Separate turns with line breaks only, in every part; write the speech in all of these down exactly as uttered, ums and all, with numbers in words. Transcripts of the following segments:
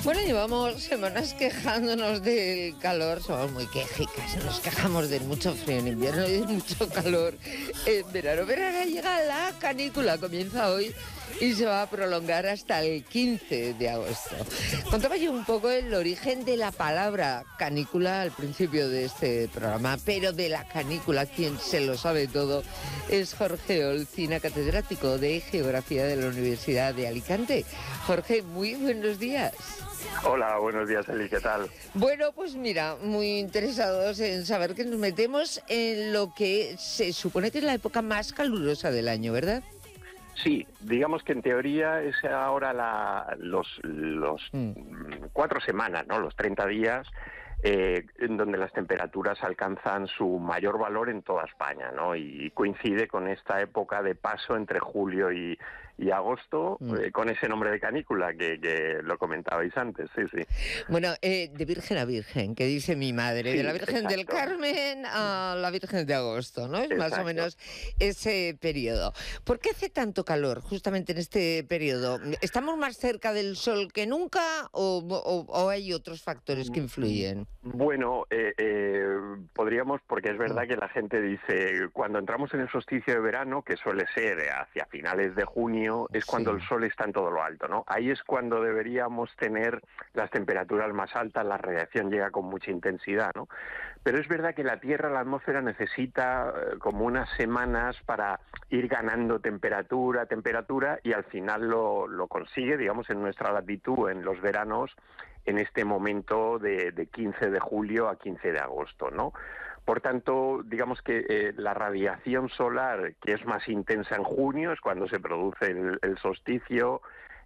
Bueno, llevamos semanas quejándonos del calor, somos muy quejicas, nos quejamos de mucho frío en invierno y de mucho calor en verano. Pero ahora llega la canícula, comienza hoy y se va a prolongar hasta el quince de agosto. Contaba yo un poco el origen de la palabra canícula al principio de este programa, pero de la canícula quien se lo sabe todo es Jorge Olcina, catedrático de Geografía de la Universidad de Alicante. Jorge, muy buenos días.
Hola, buenos días, Eli, ¿qué tal?
Bueno, pues mira, muy interesados en saber que nos metemos en lo que se supone que es la época más calurosa del año, ¿verdad?
Sí, digamos que en teoría es ahora la, los, los mm. cuatro semanas, ¿no? Los treinta días, eh, en donde las temperaturas alcanzan su mayor valor en toda España, ¿no? Y coincide con esta época de paso entre julio y, y agosto, mm. eh, con ese nombre de canícula que, que lo comentabais antes, sí, sí.
Bueno, eh, de virgen a virgen, que dice mi madre, sí, de la Virgen exacto. del Carmen a la Virgen de Agosto, ¿no? Es exacto. Más o menos ese periodo. ¿Por qué hace tanto calor justamente en este periodo? ¿Estamos más cerca del sol que nunca o, o, o hay otros factores que influyen?
Bueno, eh, eh, podríamos, porque es verdad que la gente dice, cuando entramos en el solsticio de verano, que suele ser hacia finales de junio, es sí. cuando el sol está en todo lo alto, ¿no? Ahí es cuando deberíamos tener las temperaturas más altas, la radiación llega con mucha intensidad, ¿no? Pero es verdad que la Tierra, la atmósfera, necesita eh, como unas semanas para ir ganando temperatura, temperatura, y al final lo, lo consigue, digamos, en nuestra latitud, en los veranos, en este momento de, de quince de julio a quince de agosto, ¿no? Por tanto, digamos que eh, la radiación solar, que es más intensa en junio, es cuando se produce el, el solsticio,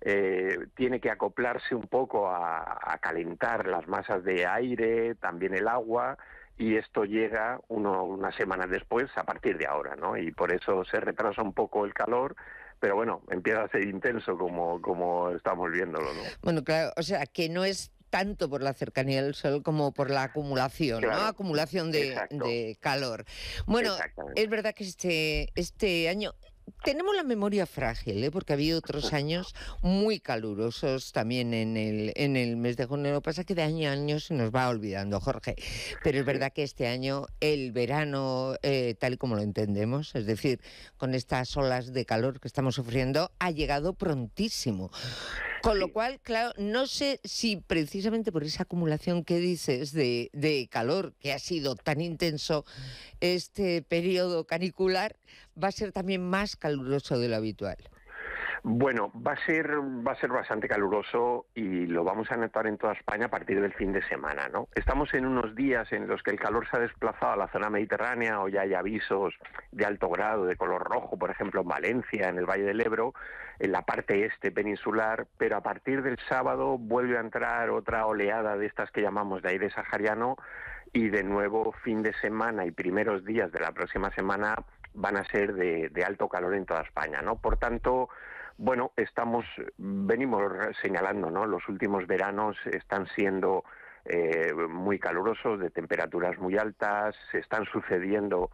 eh, tiene que acoplarse un poco a, a calentar las masas de aire, también el agua, y esto llega uno, unas semanas después, a partir de ahora, ¿no? Y por eso se retrasa un poco el calor, pero bueno, empieza a ser intenso como, como estamos viéndolo, ¿no?
Bueno, claro, o sea, que no es tanto por la cercanía del sol como por la acumulación, claro, ¿no? Acumulación de, de calor. Bueno, es verdad que este, este año tenemos la memoria frágil, ¿eh? Porque ha habido otros años muy calurosos también en el, en el mes de junio. Lo que pasa es que de año a año se nos va olvidando, Jorge. Pero es verdad que este año el verano, eh, tal y como lo entendemos, es decir, con estas olas de calor que estamos sufriendo, ha llegado prontísimo. Con lo cual, claro, no sé si precisamente por esa acumulación que dices de, de calor que ha sido tan intenso este periodo canicular, va a ser también más caluroso de lo habitual.
Bueno, va a ser va a ser bastante caluroso y lo vamos a notar en toda España a partir del fin de semana, ¿no? Estamos en unos días en los que el calor se ha desplazado a la zona mediterránea o ya hay avisos de alto grado de color rojo, por ejemplo, en Valencia, en el Valle del Ebro, en la parte este peninsular, pero a partir del sábado vuelve a entrar otra oleada de estas que llamamos de aire sahariano y de nuevo fin de semana y primeros días de la próxima semana van a ser de, de alto calor en toda España, ¿no? Por tanto, bueno, estamos, venimos señalando, ¿no? Los últimos veranos están siendo eh, muy calurosos, de temperaturas muy altas, se están sucediendo